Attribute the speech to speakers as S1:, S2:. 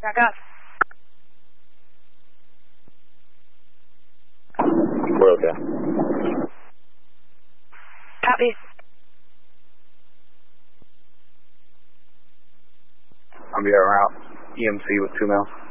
S1: Back up.
S2: We're okay.
S1: Copy.
S2: I'm here out. EMC with 2 mils.